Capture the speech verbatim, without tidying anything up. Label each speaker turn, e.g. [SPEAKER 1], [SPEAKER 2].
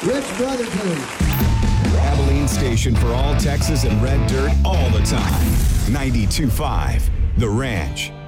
[SPEAKER 1] Rich Brotherton.
[SPEAKER 2] Abilene station for all Texas and red dirt all the time. ninety-two point five The Ranch.